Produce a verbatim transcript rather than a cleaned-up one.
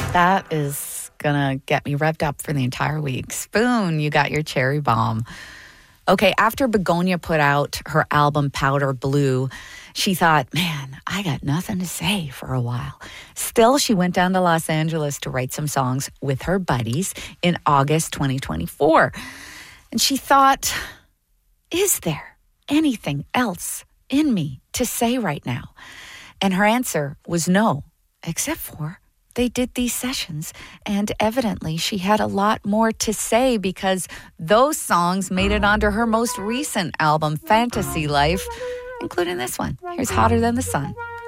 That is gonna get me revved up for the entire week. Spoon, you got your cherry bomb. Okay, after Begonia put out her album Powder Blue, she thought, man, I got nothing to say for a while. Still, she went down to Los Angeles to write some songs with her buddies in August twenty twenty-four. And she thought, is there anything else in me to say right now? And her answer was no, except for they did these sessions, and evidently she had a lot more to say because those songs made it onto her most recent album, Fantasy Life, including this one. Here's Hotter Than the Sun